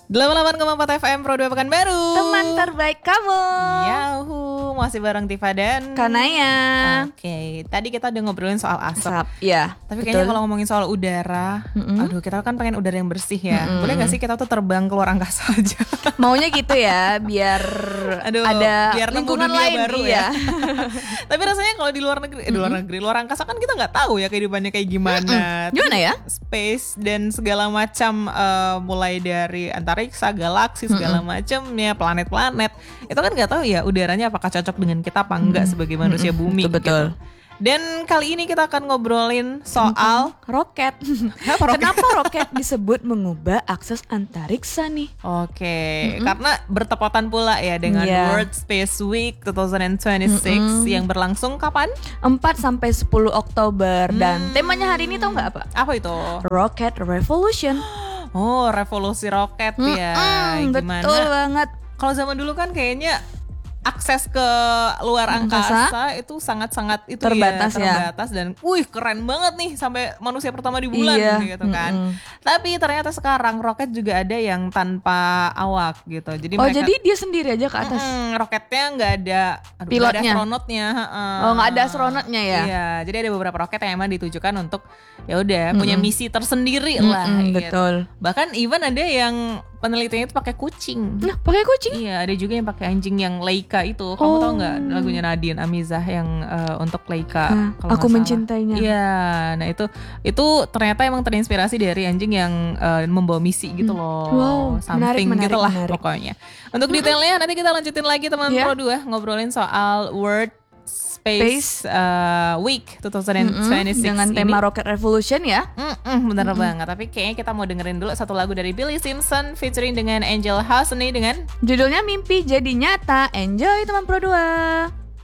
88,4 FM Pro 2 Pekanbaru. Teman terbaik kamu. Yahoo, masih bareng Tifa dan Kanaya. Oke, tadi kita udah ngobrolin soal asap. Ya. Tapi kayaknya kalau ngomongin soal udara, aduh kita kan pengen udara yang bersih ya. Boleh gak sih kita tuh terbang keluar angkasa aja? Maunya gitu ya, biar ada biar lingkungan dunia lain baru ya. Tapi rasanya kalau di luar negeri, luar angkasa kan kita nggak tahu ya kehidupannya kayak gimana. Gimana ya? Space dan segala macam, mulai dari antariksa, galaksi segala macam ya, planet-planet. Itu kan nggak tahu ya udaranya apakah cocok dengan kita apa enggak sebagai manusia bumi. Betul. Gitu. Dan kali ini kita akan ngobrolin soal roket. Kenapa roket disebut mengubah akses antariksa nih? Oke, karena bertepatan pula ya dengan World Space Week 2026 yang berlangsung kapan? 4-10 Oktober. Dan temanya hari ini tau gak apa? Apa itu? Rocket Revolution. Oh, revolusi roket ya. Gimana? Betul banget. Kalau zaman dulu kan kayaknya akses ke luar angkasa itu sangat-sangat itu terbatas terbatas dan keren banget nih sampai manusia pertama di bulan gitu kan. Tapi ternyata sekarang roket juga ada yang tanpa awak gitu. Jadi jadi dia sendiri aja ke atas. Roketnya nggak ada pilotnya, nggak ada astronotnya. Nggak ada astronotnya ya. Iya, jadi ada beberapa roket yang emang ditujukan untuk ya udah punya misi tersendiri lah. Betul. Gitu. Bahkan even ada yang penelitiannya itu pakai kucing. Nah, pakai kucing? Iya, ada juga yang pakai anjing yang Leica itu. Kamu tahu nggak lagunya Nadine Amizah yang untuk Leica? Aku mencintainya. Iya, nah itu ternyata emang terinspirasi dari anjing yang membawa misi gitu loh. Wow, something menarik, gitulah menarik. Pokoknya. Untuk detailnya nanti kita lanjutin lagi teman Pro 2 ngobrolin soal World Space Week 2026 dengan tema Rocket Revolution ya. Bener banget. Tapi kayaknya kita mau dengerin dulu satu lagu dari Billy Simpson featuring dengan Angel House nih dengan judulnya Mimpi Jadi Nyata. Enjoy teman Pro 2.